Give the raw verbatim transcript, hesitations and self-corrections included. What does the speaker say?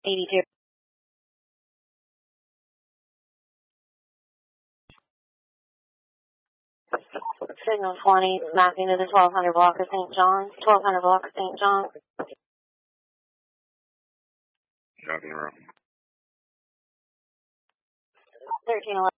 eighty-two. Signal twenty, mapping to the twelve hundred block of Saint John. twelve hundred block of Saint John. Copy, route. thirteen eleven.